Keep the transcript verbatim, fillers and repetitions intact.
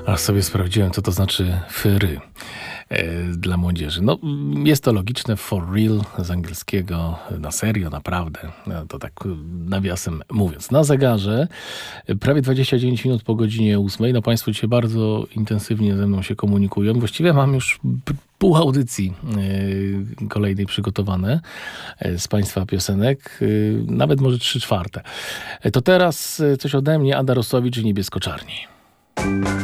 Aż sobie sprawdziłem, co to znaczy fry dla młodzieży. No, jest to logiczne, for real z angielskiego, na serio, naprawdę. No, to tak nawiasem mówiąc. Na zegarze prawie dwadzieścia dziewięć minut po godzinie ósmej. No, państwo dzisiaj bardzo intensywnie ze mną się komunikują. Właściwie mam już pół audycji yy, kolejnej przygotowane yy, z państwa piosenek. Yy, nawet może trzy czwarte. To teraz yy, coś ode mnie. Ada Rostowicz i Niebiesko-Czarni.